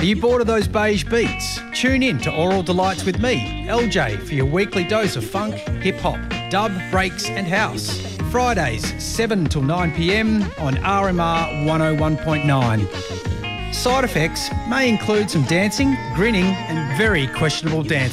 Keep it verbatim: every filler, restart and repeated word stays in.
Are you bored of those beige beats? Tune in to Oral Delights with me, L J, for your weekly dose of funk, hip-hop, dub, breaks and house. Fridays, seven till nine p m on R M R one oh one point nine. Side effects may include some dancing, grinning and very questionable dancing.